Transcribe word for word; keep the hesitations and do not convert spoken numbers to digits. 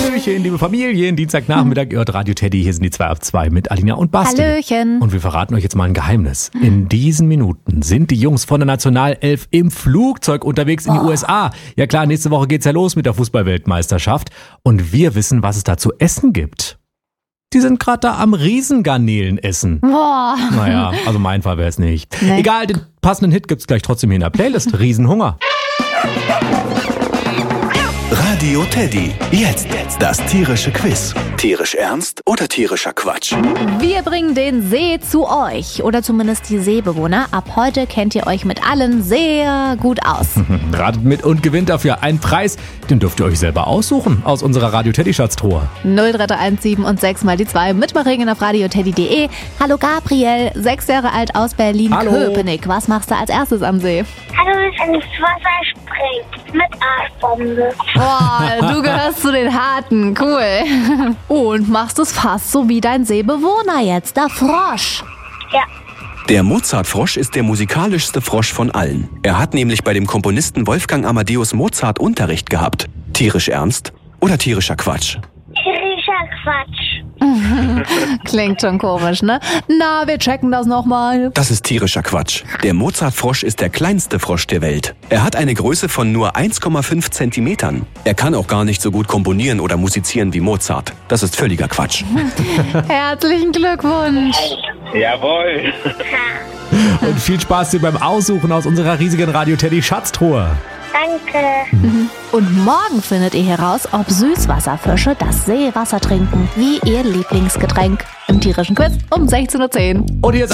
Hallöchen, liebe Familien. Dienstagnachmittag hört Radio Teddy. Hier sind die zwei ab zwei mit Alina und Basti. Hallöchen. Und wir verraten euch jetzt mal ein Geheimnis. In diesen Minuten sind die Jungs von der Nationalelf im Flugzeug unterwegs in die Oh. U S A. Ja klar, nächste Woche geht's ja los mit der Fußballweltmeisterschaft. Und wir wissen, was es da zu essen gibt. Die sind gerade da am Riesengarnelen essen. Boah. Naja, also mein Fall wäre es nicht. Nee. Egal, den passenden Hit gibt's gleich trotzdem hier in der Playlist. Riesenhunger. Radio Teddy. Jetzt das tierische Quiz. Tierisch ernst oder tierischer Quatsch? Wir bringen den See zu euch. Oder zumindest die Seebewohner. Ab heute kennt ihr euch mit allen sehr gut aus. Ratet mit und gewinnt dafür einen Preis. Den dürft ihr euch selber aussuchen aus unserer Radio Teddy Schatztruhe. null drei drei eins sieben und sechs mal die zwei. Mitmachen auf radioteddy punkt de. Hallo Gabriel, sechs Jahre alt aus Berlin-Köpenick. Was machst du als erstes am See? Hallo, ich ins Wasser springt mit Arschbombe. Boah, du gehörst zu den Harten. Cool. Und machst es fast so wie dein Seebewohner jetzt, der Frosch. Ja, Der Mozartfrosch ist der musikalischste Frosch von allen. Er hat nämlich bei dem Komponisten Wolfgang Amadeus Mozart Unterricht gehabt. Tierisch ernst oder tierischer Quatsch? tierischer Quatsch. Klingt schon komisch, ne? Na, wir checken das nochmal. Das ist tierischer Quatsch. Der Mozartfrosch ist der kleinste Frosch der Welt. Er hat eine Größe von nur eins Komma fünf Zentimetern. Er kann auch gar nicht so gut komponieren oder musizieren wie Mozart. Das ist völliger Quatsch. Herzlichen Glückwunsch. Jawohl. Und viel Spaß dir beim Aussuchen aus unserer riesigen Radio Teddy Schatztruhe. Danke. Und morgen findet ihr heraus, ob Süßwasserfische das Seewasser trinken, wie ihr Lieblingsgetränk. Im tierischen Quiz um sechzehn Uhr zehn. Und hier ist